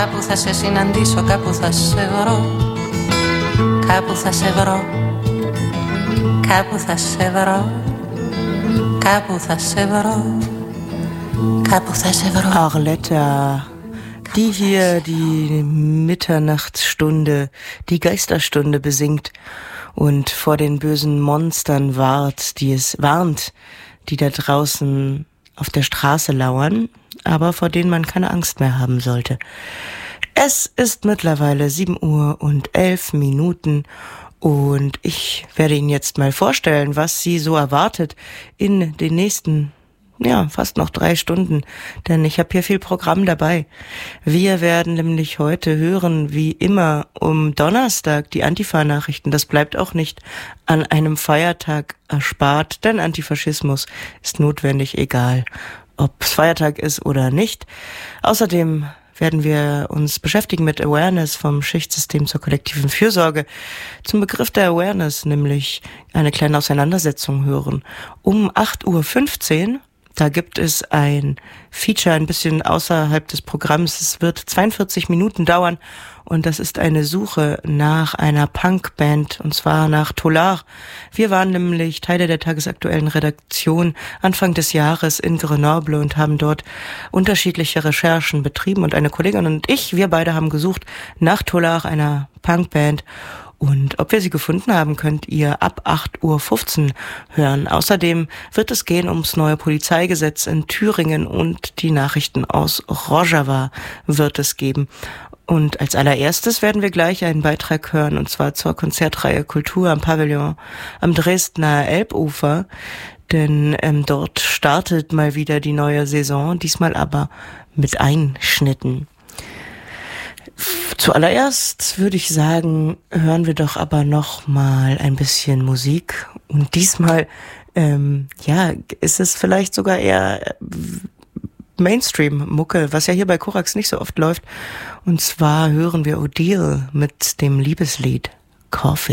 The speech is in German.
Κάπου θα σε συναντήσω, κάπου θα σε βρω. Κάπου θα σε βρω. Κάπου θα σε βρω. Κάπου θα σε βρω. Κάπου θα σε βρω. Arletta, die hier die Mitternachtsstunde, die Geisterstunde besingt und vor den bösen Monstern warnt, die da draußen auf der Straße lauern, aber vor denen man keine Angst mehr haben sollte. Es ist mittlerweile 7:11 und ich werde Ihnen jetzt mal vorstellen, was Sie so erwartet in den nächsten, fast noch 3 Stunden, denn ich habe hier viel Programm dabei. Wir werden nämlich heute hören, wie immer, um Donnerstag die Antifa-Nachrichten. Das bleibt auch nicht an einem Feiertag erspart, denn Antifaschismus ist notwendig, egal ob es Feiertag ist oder nicht. Außerdem werden wir uns beschäftigen mit Awareness vom Schichtsystem zur kollektiven Fürsorge. Zum Begriff der Awareness nämlich eine kleine Auseinandersetzung hören. Um 8:15 Uhr, da gibt es ein Feature ein bisschen außerhalb des Programms. Es wird 42 Minuten dauern und das ist eine Suche nach einer Punkband und zwar nach Tolar. Wir waren nämlich Teile der tagesaktuellen Redaktion Anfang des Jahres in Grenoble und haben dort unterschiedliche Recherchen betrieben und eine Kollegin und ich, wir beide haben gesucht nach Tolar, einer Punkband. Und ob wir sie gefunden haben, könnt ihr ab 8:15 Uhr hören. Außerdem wird es gehen ums neue Polizeigesetz in Thüringen und die Nachrichten aus Rojava wird es geben. Und als allererstes werden wir gleich einen Beitrag hören, und zwar zur Konzertreihe Kultur am Pavillon am Dresdner Elbufer. Denn dort startet mal wieder die neue Saison, diesmal aber mit Einschnitten. Zuallererst würde ich sagen, hören wir doch aber noch mal ein bisschen Musik. Und diesmal, ist es vielleicht sogar eher Mainstream-Mucke, was ja hier bei Korax nicht so oft läuft. Und zwar hören wir Odile mit dem Liebeslied Coffee.